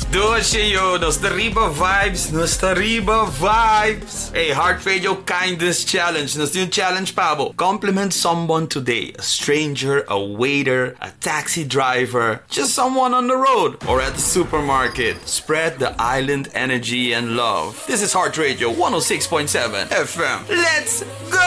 Doce Nostariba Vibes, Nostariba Vibes. Hey, Heart Radio Kindness Challenge. Nos yung challenge pa bo. Compliment someone today. A stranger, a waiter, a taxi driver, just someone on the road or at the supermarket. Spread the island energy and love. This is Heart Radio 106.7 FM. Let's go!